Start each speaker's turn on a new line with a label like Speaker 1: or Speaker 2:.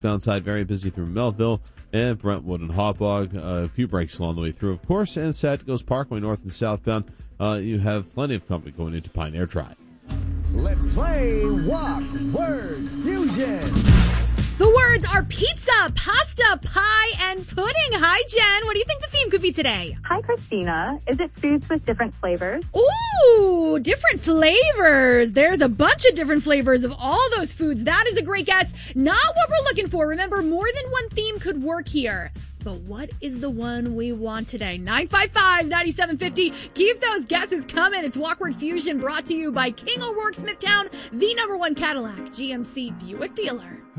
Speaker 1: southbound side, very busy through Melville and Brentwood and Hauppauge. A few breaks along the way through, of course. And Santikos Parkway, north and southbound, you have plenty of company going into Pioneer Drive.
Speaker 2: Let's play Walk Word Fusion.
Speaker 3: The words are pizza, pasta, pie, and pudding. Hi, Jen. What do you think the theme could be today?
Speaker 4: Hi, Christina. Is it foods with different flavors?
Speaker 3: Ooh, different flavors. There's a bunch of different flavors of all those foods. That is a great guess. Not what we're looking for. Remember, more than one theme could work here. But what is the one we want today? 955-9750. Keep those guesses coming. It's Walk Word Fusion, brought to you by King O'Rourke Smithtown, the #1 Cadillac GMC Buick dealer.